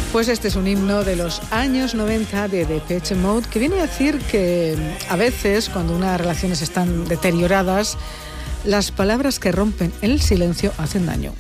Pues este es un himno de los años 90 de Depeche Mode, que viene a decir que a veces, cuando unas relaciones están deterioradas, las palabras que rompen el silencio hacen daño.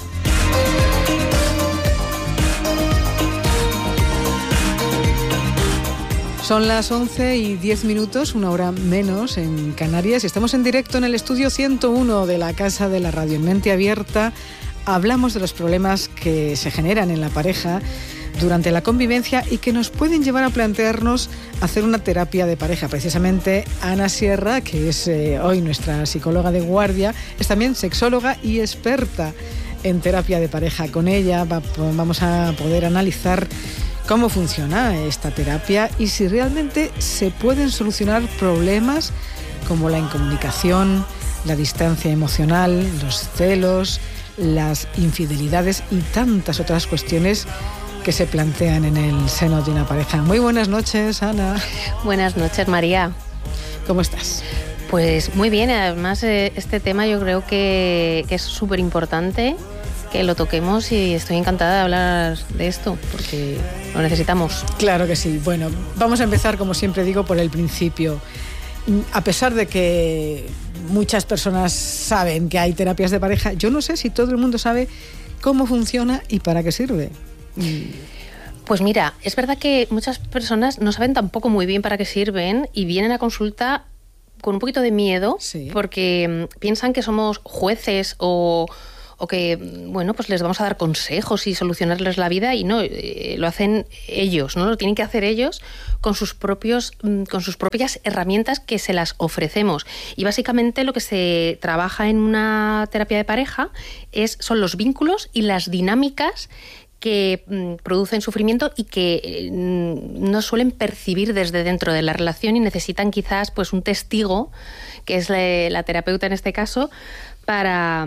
Son las 11:10, una hora menos en Canarias, y estamos en directo en el estudio 101 de la Casa de la Radio. En Mente Abierta hablamos de los problemas que se generan en la pareja durante la convivencia y que nos pueden llevar a plantearnos hacer una terapia de pareja. Precisamente Ana Sierra, que es hoy nuestra psicóloga de guardia, es también sexóloga y experta en terapia de pareja. Con ella vamos a poder analizar cómo funciona esta terapia y si realmente se pueden solucionar problemas como la incomunicación, la distancia emocional, los celos, las infidelidades y tantas otras cuestiones que se plantean en el seno de una pareja. Muy buenas noches, Ana. Buenas noches, María. ¿Cómo estás? Pues muy bien, además este tema yo creo que es súper importante que lo toquemos y estoy encantada de hablar de esto porque lo necesitamos. Claro que sí. Bueno, vamos a empezar, como siempre digo, por el principio. A pesar de que muchas personas saben que hay terapias de pareja, yo no sé si todo el mundo sabe cómo funciona y para qué sirve. Pues mira, es verdad que muchas personas no saben tampoco muy bien para qué sirven y vienen a consulta con un poquito de miedo, sí, porque piensan que somos jueces o que, bueno, pues les vamos a dar consejos y solucionarles la vida, y no, lo hacen ellos, ¿no? Lo tienen que hacer ellos con sus propias herramientas que se las ofrecemos. Y básicamente lo que se trabaja en una terapia de pareja son los vínculos y las dinámicas que producen sufrimiento y que no suelen percibir desde dentro de la relación y necesitan quizás pues un testigo, que es la terapeuta en este caso, para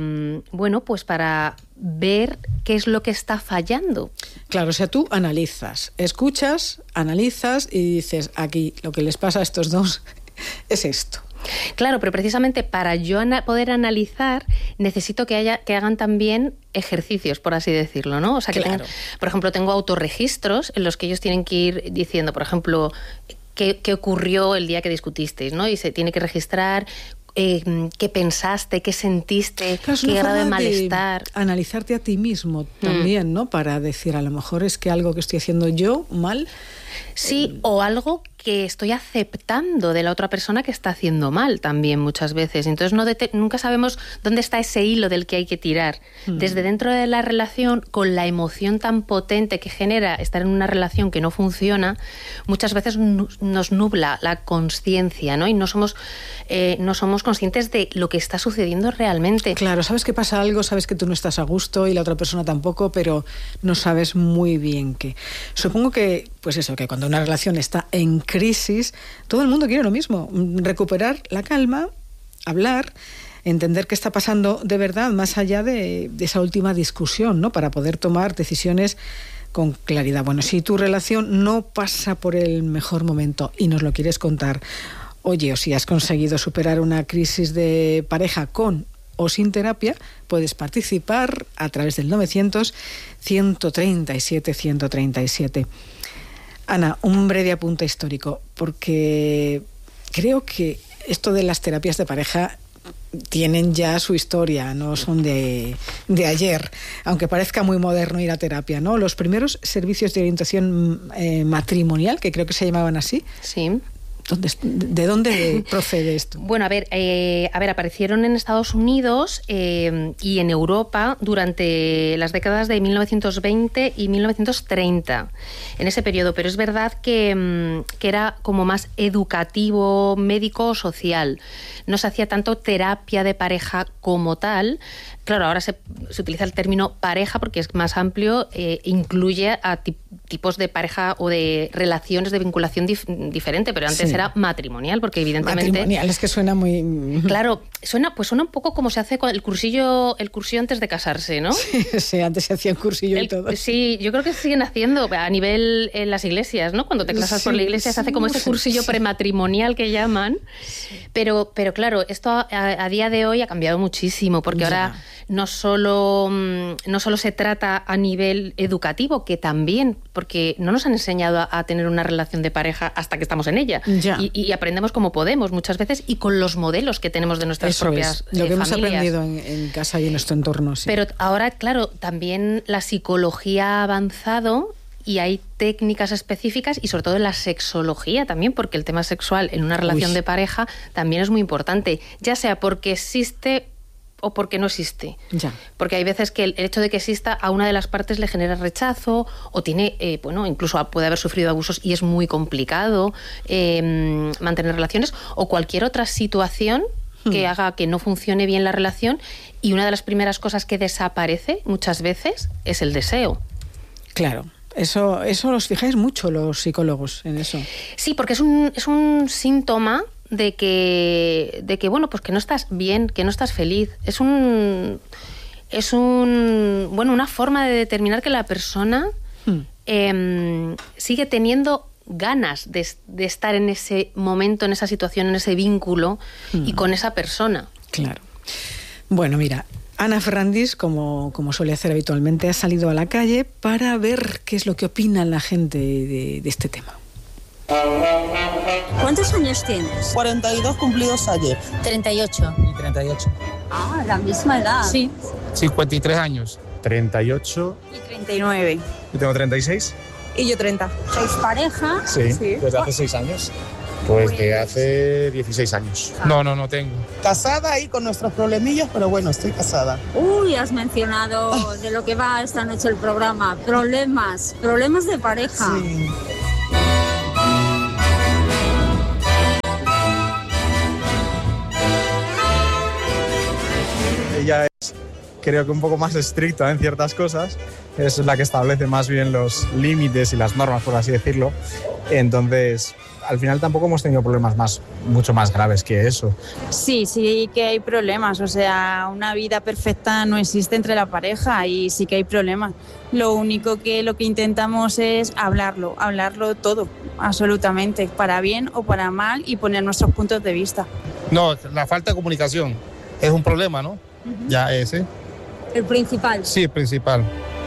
ver qué es lo que está fallando. Claro, o sea, tú escuchas, analizas y dices, aquí lo que les pasa a estos dos es esto. Claro, pero precisamente para yo poder analizar necesito que hagan también ejercicios, por así decirlo, ¿no? O sea, claro. Por ejemplo, tengo autorregistros en los que ellos tienen que ir diciendo, por ejemplo, qué ocurrió el día que discutisteis, ¿no? Y se tiene que registrar qué pensaste, qué sentiste, claro, qué grado de malestar. Analizarte a ti mismo también, ¿no? Para decir, a lo mejor es que algo que estoy haciendo yo mal. Sí, o algo que estoy aceptando de la otra persona que está haciendo mal también muchas veces. Entonces nunca sabemos dónde está ese hilo del que hay que tirar. Desde dentro de la relación, con la emoción tan potente que genera estar en una relación que no funciona, muchas veces nos nubla la conciencia, ¿no? Y no somos conscientes de lo que está sucediendo realmente. Claro, sabes que pasa algo, sabes que tú no estás a gusto y la otra persona tampoco, pero no sabes muy bien qué. Supongo que, pues eso, que cuando una relación está en crisis, todo el mundo quiere lo mismo, recuperar la calma, hablar, entender qué está pasando de verdad, más allá de esa última discusión, ¿no? Para poder tomar decisiones con claridad. Bueno, si tu relación no pasa por el mejor momento y nos lo quieres contar, oye, o si has conseguido superar una crisis de pareja con o sin terapia, puedes participar a través del 900-137-137. Ana, un breve apunte histórico, porque creo que esto de las terapias de pareja tienen ya su historia, no son de ayer, aunque parezca muy moderno ir a terapia, ¿no? Los primeros servicios de orientación matrimonial, que creo que se llamaban así. Sí. ¿De dónde procede esto? Bueno, a ver, aparecieron en Estados Unidos y en Europa durante las décadas de 1920 y 1930, en ese periodo, pero es verdad que era como más educativo, médico o social. No se hacía tanto terapia de pareja como tal. Claro, ahora se utiliza el término pareja porque es más amplio, incluye a tipos de pareja o de relaciones de vinculación diferente, pero antes era matrimonial, porque evidentemente... Matrimonial, es que suena muy... Claro, Suena un poco como se hace con el cursillo antes de casarse, ¿no? Sí, antes se hacía un cursillo y todo. Sí, yo creo que se siguen haciendo a nivel en las iglesias, ¿no? Cuando te casas por la iglesia se hace como ese cursillo prematrimonial que llaman. Pero claro, esto a día de hoy ha cambiado muchísimo, porque ahora no solo se trata a nivel educativo, que también, porque no nos han enseñado a tener una relación de pareja hasta que estamos en ella. Y aprendemos como podemos muchas veces y con los modelos que tenemos de nuestras propias lo que hemos familias. aprendido en casa y en nuestro entorno. Sí. Pero ahora, claro, también la psicología ha avanzado y hay técnicas específicas y sobre todo en la sexología también, porque el tema sexual en una relación de pareja también es muy importante, ya sea porque existe o porque no existe. Porque hay veces que el hecho de que exista a una de las partes le genera rechazo o tiene, incluso puede haber sufrido abusos y es muy complicado mantener relaciones, o cualquier otra situación que haga que no funcione bien la relación, y una de las primeras cosas que desaparece muchas veces es el deseo. Claro. Eso os fijáis mucho los psicólogos en eso. Sí, porque es un síntoma de que pues que no estás bien, que no estás feliz. Es una forma de determinar que la persona sigue teniendo ganas de estar en ese momento, en esa situación, en ese vínculo y con esa persona. Claro. Bueno, mira, Ana Ferrandis, como suele hacer habitualmente, ha salido a la calle para ver qué es lo que opina la gente de este tema. ¿Cuántos años tienes? 42 cumplidos ayer. 38. Y 38. Ah, la misma edad. Sí. 53 años. 38. Y 39. Yo tengo 36. Y yo 30. ¿Sois pareja? Sí, desde hace 6 años. Pues de hace 16 años. No tengo. Casada ahí con nuestros problemillos, pero bueno, estoy casada. Uy, has mencionado de lo que va esta noche el programa. Problemas de pareja. Sí. Ella es, creo que un poco más estricta en ciertas cosas, es la que establece más bien los límites y las normas, por así decirlo. Entonces, al final tampoco hemos tenido problemas mucho más graves que eso. Sí que hay problemas, o sea, una vida perfecta no existe entre la pareja y sí que hay problemas. Lo único que intentamos es hablarlo todo, absolutamente, para bien o para mal, y poner nuestros puntos de vista. No, la falta de comunicación es un problema, ¿no? Ya ese. ¿El principal? Sí, el principal.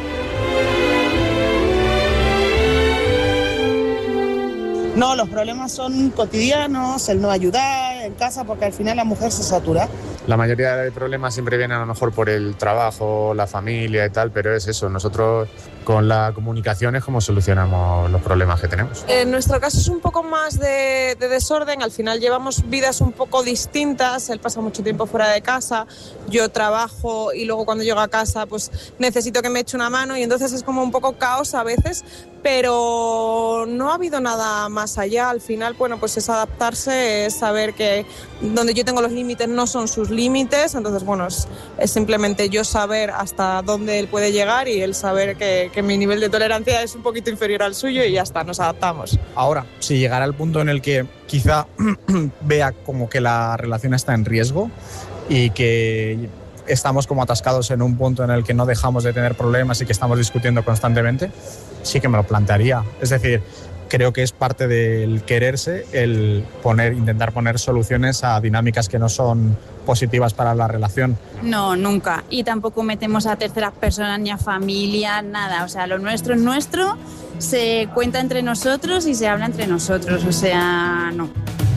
No, los problemas son cotidianos, el no ayudar en casa, porque al final la mujer se satura. La mayoría de problemas siempre vienen a lo mejor por el trabajo, la familia y tal, pero es eso, nosotros con la comunicación es como solucionamos los problemas que tenemos. En nuestro caso es un poco más de desorden, al final llevamos vidas un poco distintas, él pasa mucho tiempo fuera de casa, yo trabajo y luego cuando llego a casa pues necesito que me eche una mano y entonces es como un poco caos a veces, pero no ha habido nada más allá. Al final, bueno, pues es adaptarse, es saber que donde yo tengo los límites no son sus límites, entonces bueno, es simplemente yo saber hasta dónde él puede llegar y él saber que mi nivel de tolerancia es un poquito inferior al suyo y ya está, nos adaptamos. Ahora, si llegara al punto en el que quizá vea como que la relación está en riesgo y que estamos como atascados en un punto en el que no dejamos de tener problemas y que estamos discutiendo constantemente, sí que me lo plantearía. Es decir, creo que es parte del quererse el intentar poner soluciones a dinámicas que no son positivas para la relación. No, nunca. Y tampoco metemos a terceras personas ni a familia, nada. O sea, lo nuestro es nuestro, se cuenta entre nosotros y se habla entre nosotros. O sea, no.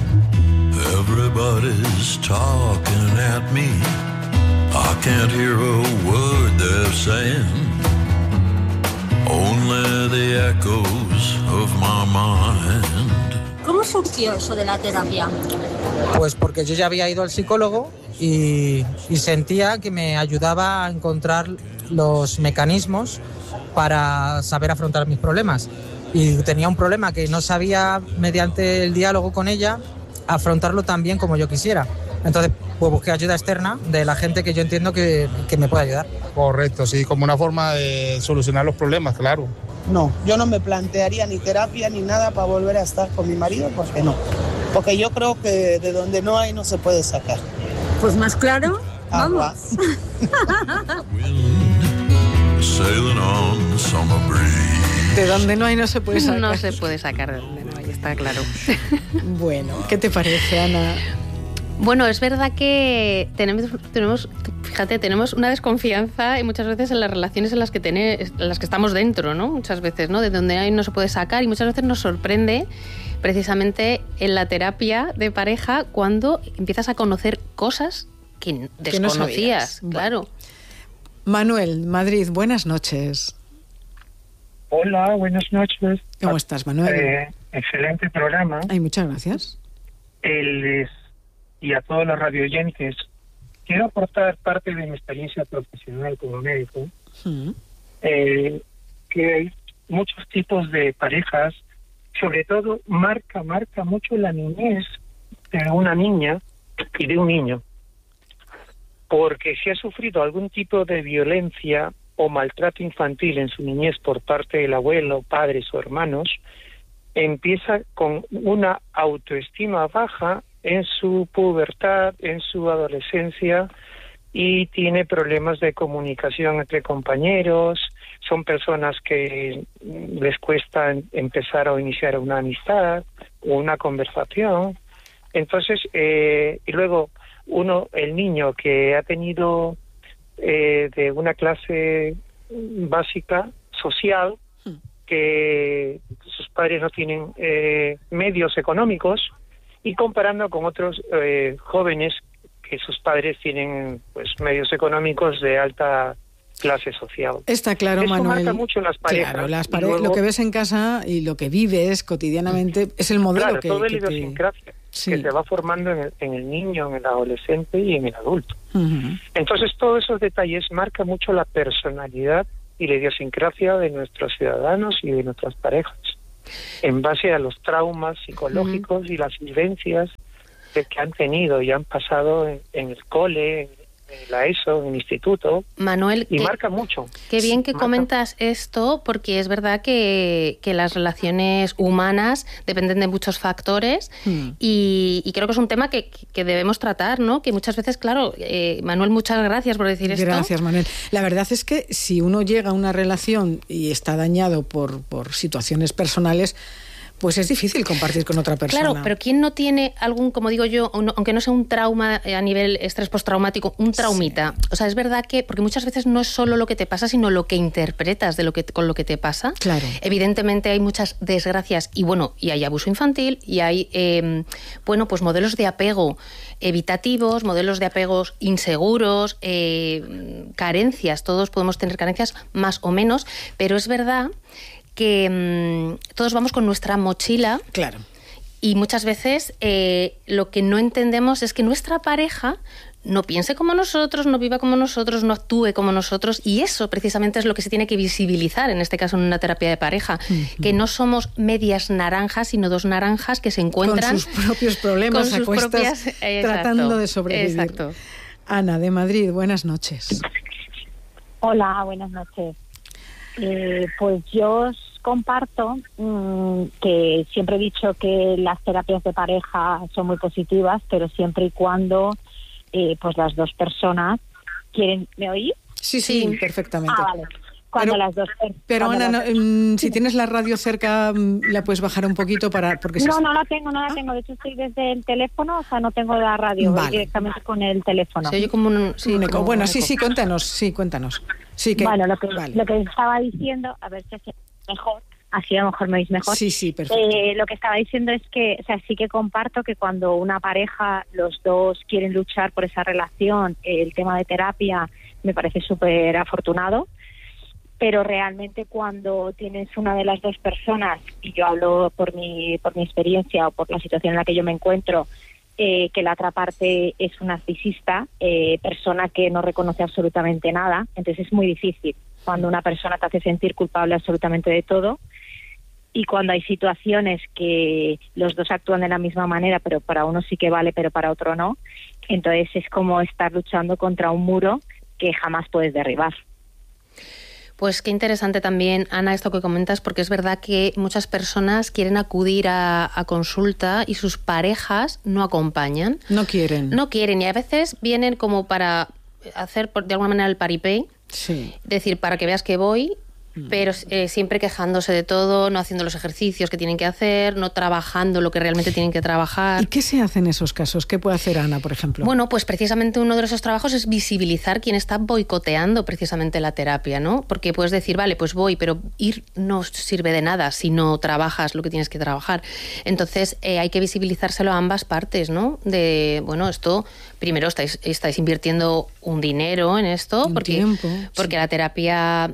Everybody's talking at me. I can't hear a word they're saying. Only the echoes of my mind. ¿Cómo surgió eso de la terapia? Pues porque yo ya había ido al psicólogo y sentía que me ayudaba a encontrar los mecanismos para saber afrontar mis problemas. Y tenía un problema que no sabía, mediante el diálogo con ella, afrontarlo tan bien como yo quisiera. Entonces, pues busqué ayuda externa de la gente que yo entiendo que me puede ayudar. Correcto, sí, como una forma de solucionar los problemas, claro. No, yo no me plantearía ni terapia ni nada para volver a estar con mi marido, porque no. Porque yo creo que de donde no hay no se puede sacar. Pues más claro, vamos. De donde no hay no se puede sacar. No se puede sacar de donde no hay, está claro. Bueno, ¿qué te parece, Ana? Bueno, es verdad que tenemos una desconfianza y muchas veces en las relaciones en las que estamos dentro, ¿no? Muchas veces, ¿no? De donde hay no se puede sacar, y muchas veces nos sorprende precisamente en la terapia de pareja cuando empiezas a conocer cosas que desconocías, no claro. Bueno. Manuel, Madrid, buenas noches. Hola, buenas noches. ¿Cómo estás, Manuel? Excelente programa. Ay, muchas gracias. Y a todos los radioyentes, quiero aportar parte de mi experiencia profesional como médico, que hay muchos tipos de parejas, sobre todo marca mucho la niñez de una niña y de un niño, porque si ha sufrido algún tipo de violencia o maltrato infantil en su niñez por parte del abuelo, padres o hermanos, empieza con una autoestima baja en su pubertad, en su adolescencia, y tiene problemas de comunicación entre compañeros. Son personas que les cuesta empezar o iniciar una amistad o una conversación. Entonces, y luego el niño que ha tenido de una clase básica social, que sus padres no tienen medios económicos, y comparando con otros jóvenes que sus padres tienen pues medios económicos de alta clase social. Está claro, Eso Manuel. marca mucho las parejas. Claro, luego, lo que ves en casa y lo que vives cotidianamente es el modelo claro, todo el idiosincrasia que se va formando en el niño, en el adolescente y en el adulto. Entonces, todos esos detalles marcan mucho la personalidad y la idiosincrasia de nuestros ciudadanos y de nuestras parejas, en base a los traumas psicológicos y las vivencias que han tenido y han pasado en el cole, en la ESO, en el instituto. Manuel, y marca mucho. Qué bien que comentas esto, porque es verdad que las relaciones humanas dependen de muchos factores y creo que es un tema que debemos tratar, ¿no? Que muchas veces, claro, Manuel, muchas gracias por decir esto. Gracias, Manuel. La verdad es que si uno llega a una relación y está dañado por situaciones personales, pues es difícil compartir con otra persona. Claro, pero ¿quién no tiene algún, como digo yo, aunque no sea un trauma a nivel estrés postraumático, un traumita? Sí. O sea, es verdad que, porque muchas veces no es solo lo que te pasa, sino lo que interpretas con lo que te pasa. Claro. Evidentemente hay muchas desgracias y hay abuso infantil y hay, pues modelos de apego evitativos, modelos de apegos inseguros, carencias. Todos podemos tener carencias más o menos, pero es verdad que todos vamos con nuestra mochila. Claro. Y muchas veces lo que no entendemos es que nuestra pareja no piense como nosotros, no viva como nosotros, no actúe como nosotros, y eso precisamente es lo que se tiene que visibilizar, en este caso en una terapia de pareja, que no somos medias naranjas, sino dos naranjas que se encuentran con sus propios problemas, a cuestas, tratando de sobrevivir. Exacto. Ana, de Madrid, buenas noches. Hola, buenas noches. Pues yo comparto que siempre he dicho que las terapias de pareja son muy positivas, pero siempre y cuando pues las dos personas quieren... ¿Me oís? Sí, perfectamente. Vale. Cuando las dos... Pero Ana, si tienes la radio cerca, la puedes bajar un poquito porque no la tengo. De hecho, estoy desde el teléfono, o sea, no tengo la radio, voy directamente con el teléfono. Se oye como un eco. Bueno, sí, cuéntanos. Sí, bueno, lo que estaba diciendo, a ver si es mejor, así a lo mejor me oís mejor. Sí, perfecto. Lo que estaba diciendo es que, o sea, sí que comparto que cuando una pareja, los dos quieren luchar por esa relación, el tema de terapia me parece súper afortunado, pero realmente cuando tienes una de las dos personas, y yo hablo por mi experiencia o por la situación en la que yo me encuentro, que la otra parte es un narcisista, persona que no reconoce absolutamente nada, entonces es muy difícil cuando una persona te hace sentir culpable absolutamente de todo, y cuando hay situaciones que los dos actúan de la misma manera, pero para uno sí que vale, pero para otro no, entonces es como estar luchando contra un muro que jamás puedes derribar. Pues qué interesante también, Ana, esto que comentas, porque es verdad que muchas personas quieren acudir a consulta y sus parejas no acompañan. No quieren. No quieren, y a veces vienen como para hacer de alguna manera el paripé, decir, para que veas que voy, pero siempre quejándose de todo, no haciendo los ejercicios que tienen que hacer, no trabajando lo que realmente tienen que trabajar. ¿Y qué se hace en esos casos? ¿Qué puede hacer Ana, por ejemplo? Bueno, pues precisamente uno de esos trabajos es visibilizar quién está boicoteando precisamente la terapia, ¿no? Porque puedes decir, vale, pues voy, pero ir no sirve de nada si no trabajas lo que tienes que trabajar. Entonces hay que visibilizárselo a ambas partes, ¿no? De, bueno, esto, primero estáis invirtiendo un dinero en esto, porque la terapia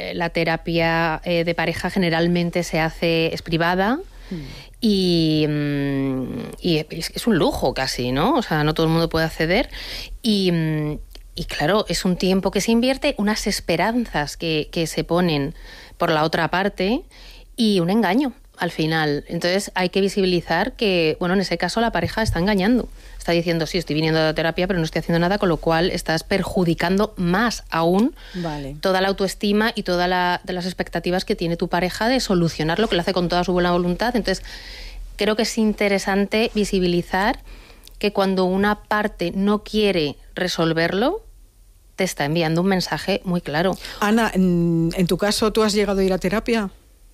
de pareja generalmente es privada y es un lujo casi, ¿no? O sea, no todo el mundo puede acceder y claro, es un tiempo que se invierte, unas esperanzas que se ponen por la otra parte y un engaño al final. Entonces hay que visibilizar que, bueno, en ese caso la pareja está engañando. Está diciendo, sí, estoy viniendo a la terapia, pero no estoy haciendo nada, con lo cual estás perjudicando más aún toda la autoestima y todas las expectativas que tiene tu pareja de solucionar lo que lo hace con toda su buena voluntad. Entonces, creo que es interesante visibilizar que cuando una parte no quiere resolverlo, te está enviando un mensaje muy claro. Ana, en tu caso, ¿tú has llegado a ir a terapia?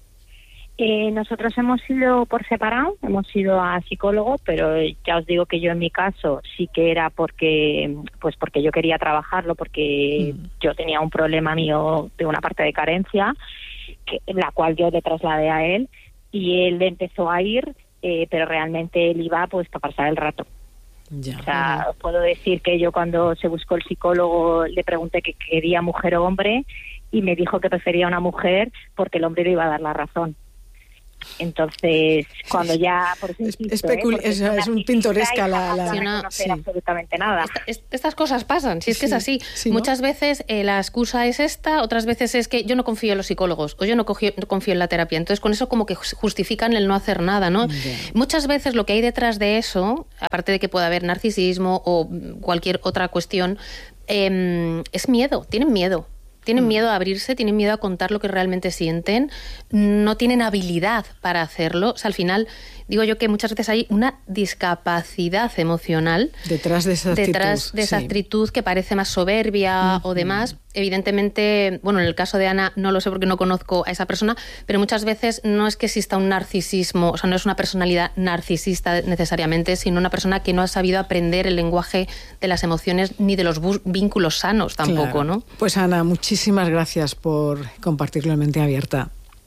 Nosotros hemos ido por separado, hemos ido a psicólogo, pero ya os digo que yo en mi caso sí que era porque yo quería trabajarlo, porque yo tenía un problema mío de una parte de carencia, la cual yo le trasladé a él, y él empezó a ir, pero realmente él iba pues para pasar el rato. Ya. O sea, os puedo decir que yo cuando se buscó el psicólogo le pregunté que quería mujer o hombre y me dijo que prefería una mujer porque el hombre le iba a dar la razón. Entonces, cuando ya... Por eso insisto, es un pintoresca la... No conocer absolutamente nada. Estas cosas pasan, si es que es así. Muchas veces la excusa es esta, otras veces es que yo no confío en los psicólogos o yo no confío en la terapia. Entonces, con eso como que justifican el no hacer nada, ¿no? Muchas veces lo que hay detrás de eso, aparte de que pueda haber narcisismo o cualquier otra cuestión, es miedo, tienen miedo. Tienen miedo a abrirse, tienen miedo a contar lo que realmente sienten, no tienen habilidad para hacerlo. O sea, al final, digo yo que muchas veces hay una discapacidad emocional detrás de esa actitud que parece más soberbia o demás. Evidentemente, bueno, en el caso de Ana no lo sé porque no conozco a esa persona, pero muchas veces no es que exista un narcisismo, o sea, no es una personalidad narcisista necesariamente, sino una persona que no ha sabido aprender el lenguaje de las emociones ni de los vínculos sanos tampoco, ¿no? Pues Ana, muchísimas gracias por compartirlo en Mente Abierta.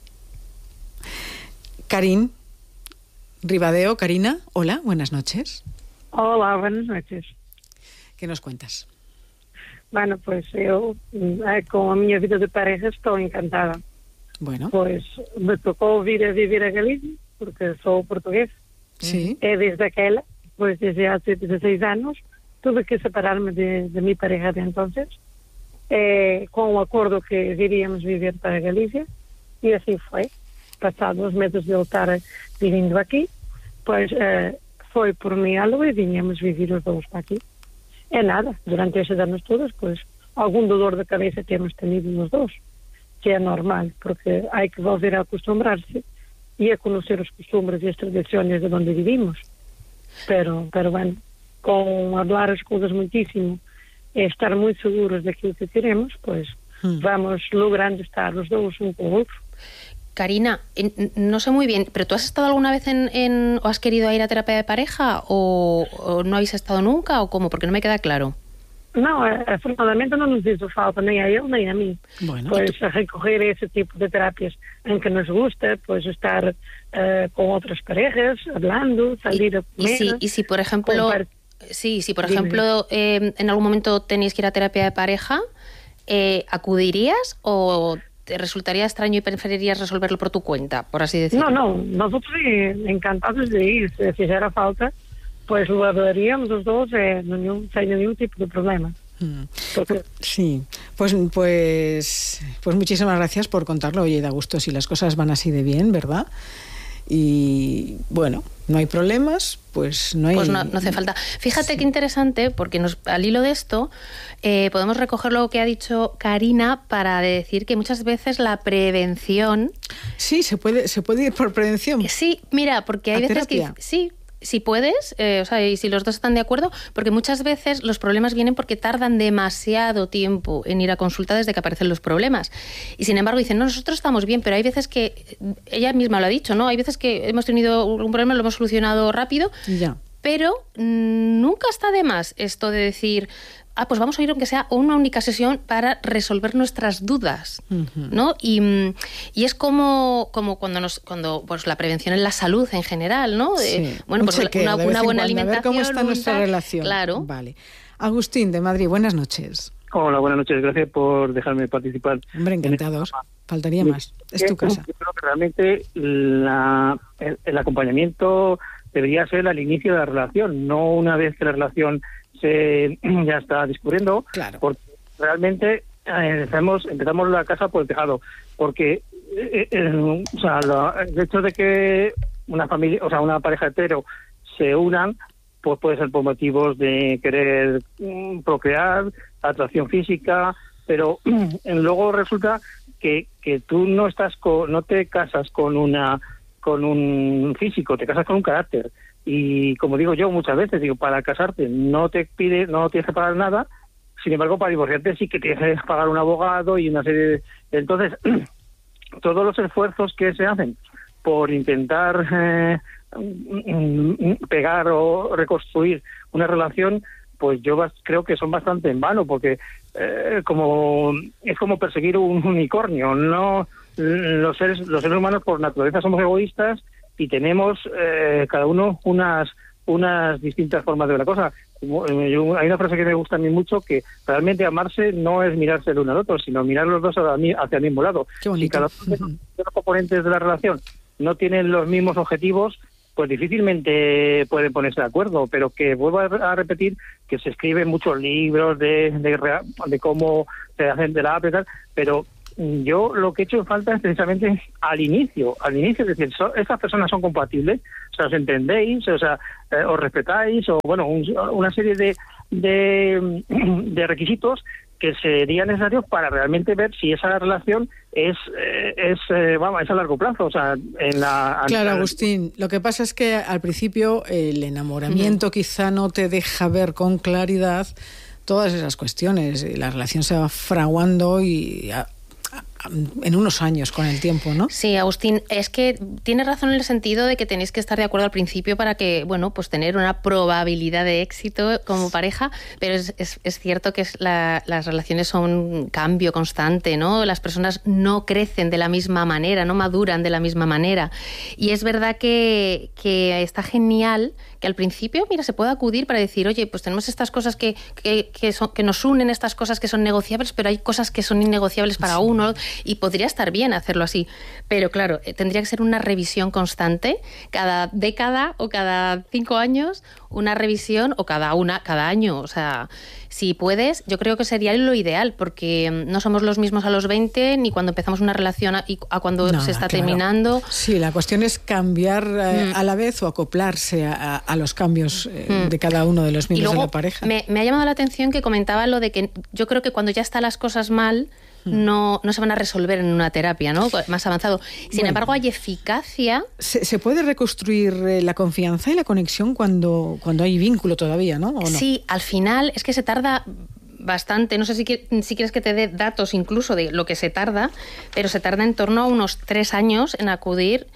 Karin Ribadeo, Karina, hola, buenas noches. Hola, buenas noches. ¿Qué nos cuentas? Bueno, pues eu com a minha vida de pareja estou encantada. Bueno. Pois me tocou vir a viver a Galicia, porque sou portugués. Sí. E desde aquela, pois desde há 16 anos, tuve que separarme de mi pareja de entonces, com o acordo que iríamos viver para Galicia, e assim foi. Passados os meses de eu estar vivindo aqui, pois foi por mim e vinhamos viver os dois para aqui. É nada, durante esses anos todos, pois, algum dolor de cabeça temos tenido nos dois, que é normal, porque há que volver a acostumbrarse e a conhecer os costumes e as tradições de onde vivimos. Pero bueno, com hablar as coisas muitíssimo e estar muito seguros daquilo que queremos, pois vamos logrando estar os dois um com o outro. Karina, no sé muy bien, ¿pero tú has estado alguna vez o has querido ir a terapia de pareja o no habéis estado nunca o cómo? Porque no me queda claro. Não, afortunadamente não nos hizo falta nem a ele nem a mim. Bueno, pois a recorrer a esse tipo de terapias em que nos gusta, pois estar com outras parejas, hablando, salir a comer. Y si por ejemplo, en algún momento tenéis que ir a terapia de pareja, ¿acudirías o te resultaría extraño y preferirías resolverlo por tu cuenta, por así decirlo? No, nosotros encantados de ir, si hiciera falta, pues lo hablaríamos los dos sin ningún tipo de problema. Porque... Sí, pues muchísimas gracias por contarlo. Oye, da gusto si las cosas van así de bien, ¿verdad? y bueno, no hay problemas, pues no hay... Pues no hace falta. Fíjate qué interesante, porque al hilo de esto podemos recoger lo que ha dicho Karina para decir que muchas veces la prevención... Sí, se puede ir por prevención. Sí, mira, porque hay veces terapia. que... Sí, si puedes, y si los dos están de acuerdo, porque muchas veces los problemas vienen porque tardan demasiado tiempo en ir a consulta desde que aparecen los problemas. Y sin embargo dicen, no, nosotros estamos bien, pero hay veces que, ella misma lo ha dicho, ¿no? Hay veces que hemos tenido un problema, lo hemos solucionado rápido, ya. Pero nunca está de más esto de decir... pues vamos a ir aunque sea una única sesión para resolver nuestras dudas, ¿no? Y es como cuando pues la prevención en la salud en general, ¿no? Sí. Bueno, pues una buena alimentación. A ver cómo está nuestra relación. Claro. Vale. Agustín, de Madrid, buenas noches. Hola, buenas noches. Gracias por dejarme participar. Hombre, encantados. Faltaría más. Es tu casa. Yo creo que realmente el acompañamiento debería ser al inicio de la relación, no una vez que la relación ya está discurriendo, claro. Porque realmente empezamos la casa por el tejado, porque el hecho de que una familia, una pareja hetero se unan, pues puede ser por motivos de querer procrear, atracción física, pero luego resulta que tú no te casas con un físico, te casas con un carácter. Y como digo yo muchas veces, para casarte no tienes que pagar nada, sin embargo para divorciarte sí que tienes que pagar un abogado y una serie de... Entonces, todos los esfuerzos que se hacen por intentar pegar o reconstruir una relación, pues yo creo que son bastante en vano, porque es como perseguir un unicornio. No, los seres humanos por naturaleza somos egoístas y tenemos cada uno unas distintas formas de ver la cosa. Hay una frase que me gusta a mí mucho, que realmente amarse no es mirarse el uno al otro, sino mirar los dos hacia el mismo lado. Qué bonito. Si cada uno de los componentes de la relación no tienen los mismos objetivos, pues difícilmente pueden ponerse de acuerdo, pero que vuelvo a repetir que se escriben muchos libros de cómo se hacen terapia y tal, pero yo lo que he hecho en falta es precisamente al inicio, es decir, ¿estas personas son compatibles? O sea, ¿os entendéis? O sea, ¿os respetáis? O bueno, una serie de requisitos que serían necesarios para realmente ver si esa relación es a largo plazo, o sea, Claro, Agustín, lo que pasa es que al principio el enamoramiento quizá no te deja ver con claridad todas esas cuestiones, la relación se va fraguando y en unos años con el tiempo, ¿no? Sí, Agustín, es que tienes razón en el sentido de que tenéis que estar de acuerdo al principio para que, bueno, pues tener una probabilidad de éxito como pareja, pero es cierto que las relaciones son un cambio constante, ¿no? Las personas no crecen de la misma manera, no maduran de la misma manera. Y es verdad que está genial que al principio, mira, se pueda acudir para decir, oye, pues tenemos estas cosas que nos unen, estas cosas que son negociables, pero hay cosas que son innegociables para uno, y podría estar bien hacerlo así. Pero claro, tendría que ser una revisión constante, cada década o cada 5 años, una revisión, o cada año. O sea, si puedes, yo creo que sería lo ideal, porque no somos los mismos a los 20, ni cuando empezamos una relación a cuando se está terminando. Sí, la cuestión es cambiar a la vez o acoplarse a los cambios de cada uno de los miembros de la pareja. Me ha llamado la atención que comentaba lo de que yo creo que cuando ya están las cosas mal, no se van a resolver en una terapia, ¿no? Más avanzado. Sin embargo, hay eficacia. ¿Se puede reconstruir la confianza y la conexión cuando hay vínculo todavía, ¿no? ¿O no? Sí, al final es que se tarda bastante. No sé si quieres que te dé datos incluso de lo que se tarda, pero se tarda en torno a unos 3 años en acudir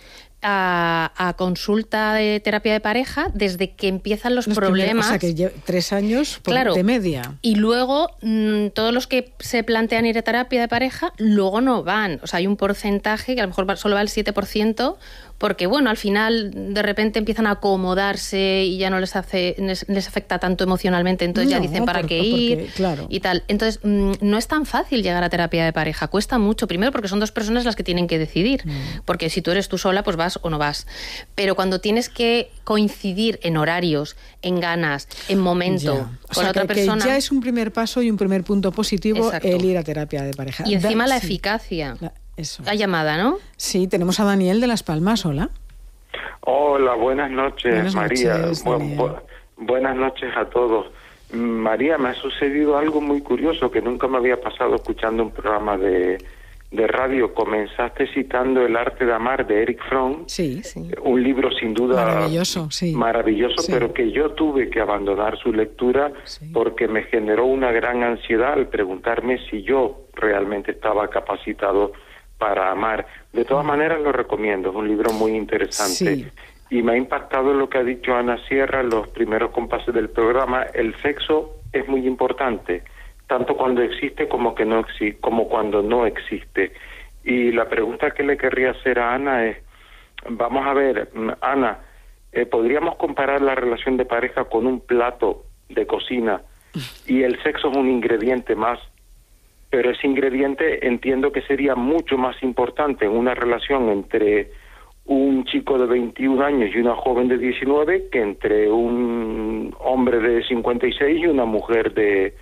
a consulta de terapia de pareja desde que empiezan los problemas. O sea, que 3 años de media. Y luego todos los que se plantean ir a terapia de pareja luego no van. O sea, hay un porcentaje que a lo mejor solo va al 7%, porque bueno, al final de repente empiezan a acomodarse y ya no les afecta tanto emocionalmente, entonces ya dicen para qué ir, claro. Y tal. Entonces no es tan fácil llegar a terapia de pareja, cuesta mucho, primero porque son 2 personas las que tienen que decidir, porque si tú eres tú sola, pues vas o no vas. Pero cuando tienes que coincidir en horarios, en ganas, en momento, con otra persona... Que ya es un primer paso y un primer punto positivo. Exacto. El ir a terapia de pareja. Y encima la eficacia. Eso. La llamada, ¿no? Sí, tenemos a Daniel de Las Palmas, hola. Hola, buenas noches, Buenas María. noches, Buenas noches a todos. María, me ha sucedido algo muy curioso que nunca me había pasado escuchando un programa de radio. Comenzaste citando El arte de amar de Erich Fromm, sí. un libro sin duda maravilloso, sí. pero que yo tuve que abandonar su lectura porque me generó una gran ansiedad al preguntarme si yo realmente estaba capacitado para amar. De todas maneras lo recomiendo, es un libro muy interesante. Sí. Y me ha impactado lo que ha dicho Ana Sierra en los primeros compases del programa. El sexo es muy importante, tanto cuando existe como cuando no existe. Y la pregunta que le querría hacer a Ana es, vamos a ver, Ana, ¿podríamos comparar la relación de pareja con un plato de cocina y el sexo es un ingrediente más? Pero ese ingrediente entiendo que sería mucho más importante en una relación entre un chico de 21 años y una joven de 19 que entre un hombre de 56 y una mujer de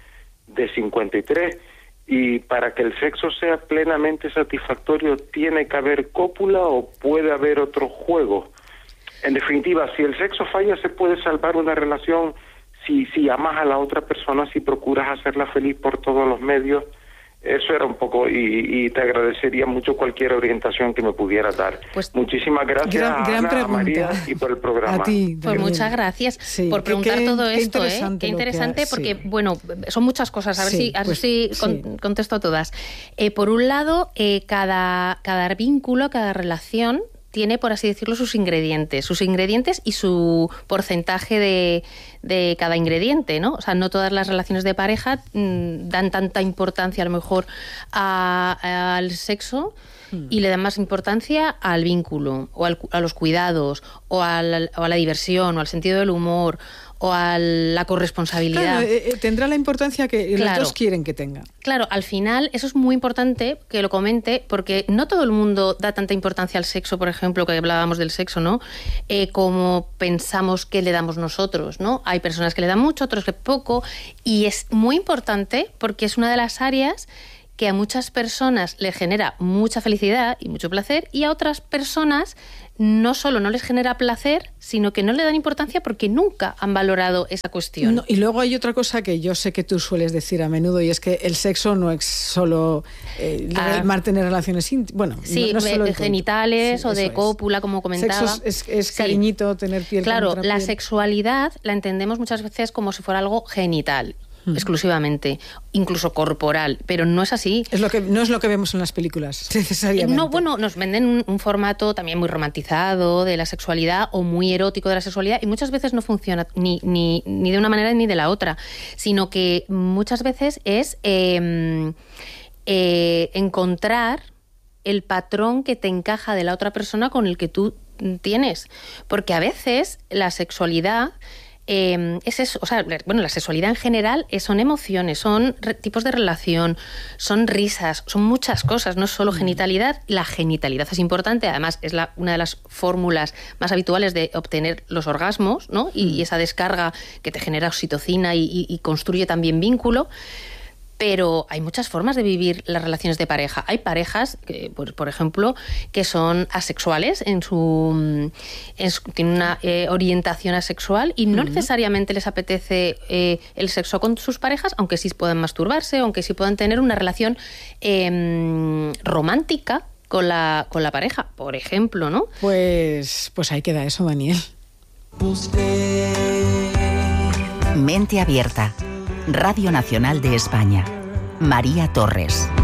53. Y para que el sexo sea plenamente satisfactorio, ¿tiene que haber cópula o puede haber otro juego? En definitiva, si el sexo falla, ¿se puede salvar una relación si amas a la otra persona, si procuras hacerla feliz por todos los medios? Eso era un poco, y te agradecería mucho cualquier orientación que me pudieras dar. Pues muchísimas gracias a María y por el programa. A ti, pues muchas gracias por preguntar todo esto. Qué interesante porque, bueno, son muchas cosas. A ver si contesto todas. Por un lado, cada vínculo, cada relación tiene, por así decirlo, sus ingredientes y su porcentaje de cada ingrediente, ¿no? O sea, no todas las relaciones de pareja dan tanta importancia, a lo mejor, al sexo y le dan más importancia al vínculo, o a los cuidados, o a la diversión, o al sentido del humor, o a la corresponsabilidad. Claro, tendrá la importancia que los dos quieren que tenga. Claro, al final eso es muy importante que lo comente, porque no todo el mundo da tanta importancia al sexo, por ejemplo, que hablábamos del sexo, ¿no? Como pensamos que le damos nosotros, ¿no? Hay personas que le dan mucho, otros que poco, y es muy importante porque es una de las áreas que a muchas personas le genera mucha felicidad y mucho placer, y a otras personas no solo no les genera placer, sino que no le dan importancia porque nunca han valorado esa cuestión. No, y luego hay otra cosa que yo sé que tú sueles decir a menudo, y es que el sexo no es solo mantener relaciones íntimas. Bueno, sí, no solo genitales o de cópula, como comentaba. Sexo es cariñito, tener piel contra piel. La sexualidad la entendemos muchas veces como si fuera algo genital. Exclusivamente, incluso corporal, pero no es así. No es lo que vemos en las películas, necesariamente. No, bueno, nos venden un formato también muy romantizado de la sexualidad o muy erótico de la sexualidad, y muchas veces no funciona ni de una manera ni de la otra, sino que muchas veces es encontrar el patrón que te encaja de la otra persona con el que tú tienes, porque a veces la sexualidad es eso, o sea, bueno, la sexualidad en general son emociones, son tipos de relación, son risas, son muchas cosas, no es solo genitalidad. La genitalidad es importante, además es una de las fórmulas más habituales de obtener los orgasmos, ¿no? Y esa descarga que te genera oxitocina y construye también vínculo. Pero hay muchas formas de vivir las relaciones de pareja. Hay parejas, pues, por ejemplo, que son asexuales, tienen una orientación asexual y no necesariamente les apetece el sexo con sus parejas, aunque sí puedan masturbarse, aunque sí puedan tener una relación romántica con la pareja, por ejemplo, ¿no? Pues ahí queda eso, Daniel. Mente Abierta. Radio Nacional de España. María Torres.